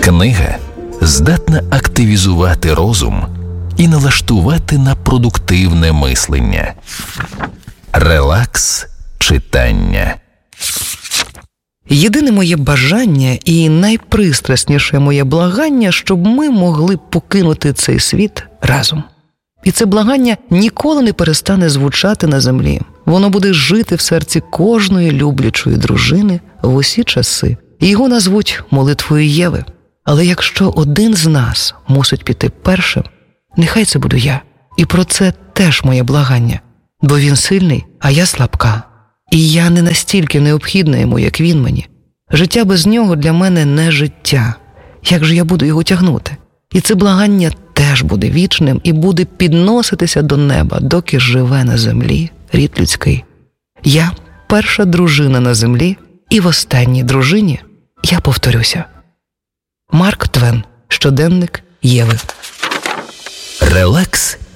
Книга здатна активізувати розум і налаштувати на продуктивне мислення. Релакс читання. Єдине моє бажання і найпристрасніше моє благання, щоб ми могли покинути цей світ разом. І це благання ніколи не перестане звучати на землі. Воно буде жити в серці кожної люблячої дружини в усі часи. І його назвуть молитвою Єви. Але якщо один з нас мусить піти першим, нехай це буду я. І про це теж моє благання. Бо він сильний, а я слабка. І я не настільки необхідна йому, як він мені. Життя без нього для мене не життя. Як же я буду його тягнути? І це благання теж буде вічним і буде підноситися до неба, доки живе на землі рід людський. Я – перша дружина на землі, і в останній дружині я повторюся. Марк Твен. Щоденник Єви. Релакс